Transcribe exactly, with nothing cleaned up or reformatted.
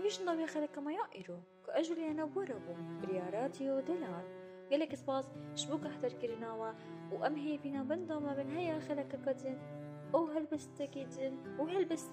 ویش نوی خلک مایا ایرو که اجولینا بوربو بریاراتیو دلار قالك سباس شبوك احتر كرناوا وام هي فينا بندوما بن هيا خلك كدن او هلبستكي دن وهلبست